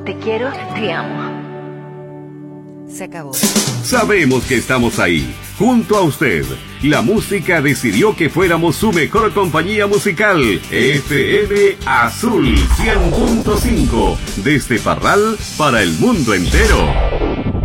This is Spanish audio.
Te quiero, te amo. Se acabó. Sabemos que estamos ahí, junto a usted. La música decidió que fuéramos su mejor compañía musical. FM Azul 100.5. Desde Parral para el mundo entero.